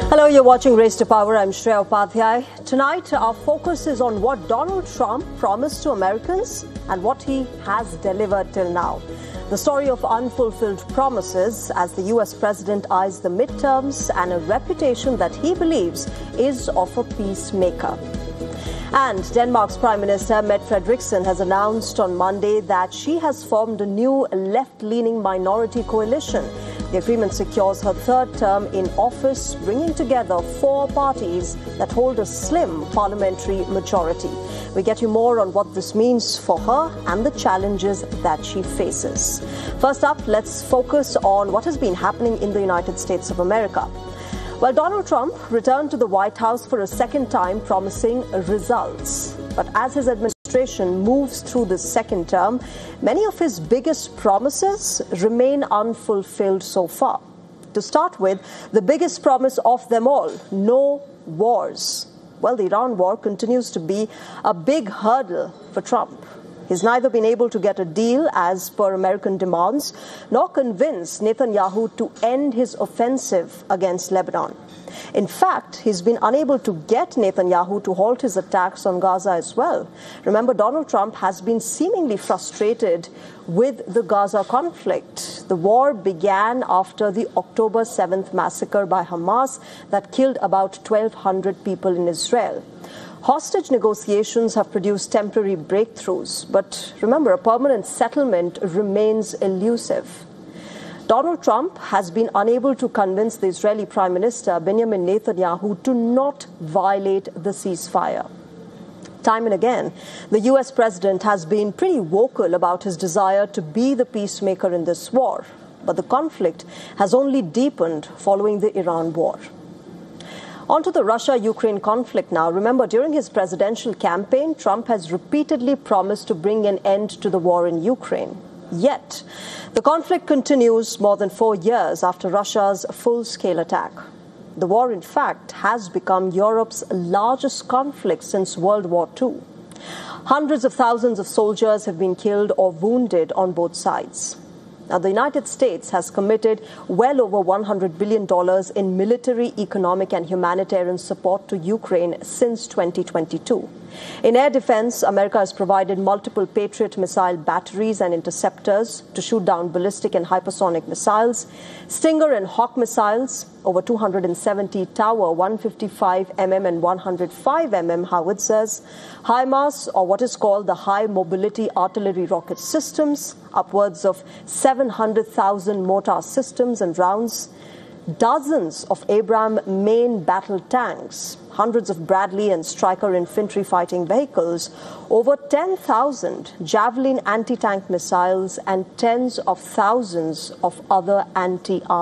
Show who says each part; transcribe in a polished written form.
Speaker 1: Hello, you're watching Race to Power. I'm Shreya Upadhyay. Tonight, our focus is on what Donald Trump promised to Americans and what he has delivered till now. The story of unfulfilled promises as the U.S. president eyes the midterms and a reputation that he believes is of a peacemaker. And Denmark's Prime Minister Mette Frederiksen has announced on Monday that she has formed a new left-leaning minority coalition. The agreement secures her third term in office, bringing together four parties that hold a slim parliamentary majority. We get you more on what this means for her and the challenges that she faces. First up, let's focus on what has been happening in the United States of America. Well, Donald Trump returned to the White House for a second time, promising results. But as his administration moves through the second term, many of his biggest promises remain unfulfilled so far. To start with, the biggest promise of them all, no wars. Well, the Iran war continues to be a big hurdle for Trump. He's neither been able to get a deal as per American demands, nor convince Netanyahu to end his offensive against Lebanon. In fact, he's been unable to get Netanyahu to halt his attacks on Gaza as well. Remember, Donald Trump has been seemingly frustrated with the Gaza conflict. The war began after the October 7th massacre by Hamas that killed about 1,200 people in Israel. Hostage negotiations have produced temporary breakthroughs, but remember, a permanent settlement remains elusive. Donald Trump has been unable to convince the Israeli Prime Minister Benjamin Netanyahu to not violate the ceasefire. Time and again, the U.S. president has been pretty vocal about his desire to be the peacemaker in this war, but the conflict has only deepened following the Iran war. On to the Russia-Ukraine conflict now. Remember, during his presidential campaign, Trump has repeatedly promised to bring an end to the war in Ukraine. Yet, the conflict continues more than 4 years after Russia's full-scale attack. The war, in fact, has become Europe's largest conflict since World War II. Hundreds of thousands of soldiers have been killed or wounded on both sides. Now, the United States has committed well over $100 billion in military, economic and humanitarian support to Ukraine since 2022. In air defense, America has provided multiple Patriot missile batteries and interceptors to shoot down ballistic and hypersonic missiles, Stinger and Hawk missiles, over 270 Tower 155mm and 105mm howitzers, HIMARS, or what is called the High Mobility Artillery Rocket Systems, upwards of 700,000 mortar systems and rounds, dozens of Abrams main battle tanks, hundreds of Bradley and Stryker infantry fighting vehicles, over 10,000 Javelin anti-tank missiles, and tens of thousands of other anti-armor